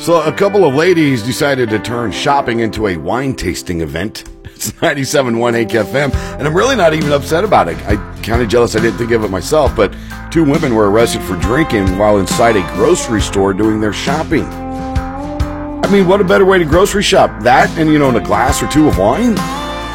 So a couple of ladies decided to turn shopping into a wine tasting event. It's 97.1 AKFM, and I'm really not even upset about it. I'm kind of jealous I didn't think of it myself, but 2 women were arrested for drinking while inside a grocery store doing their shopping. I mean, what a better way to grocery shop? That and, in a glass or 2 of wine?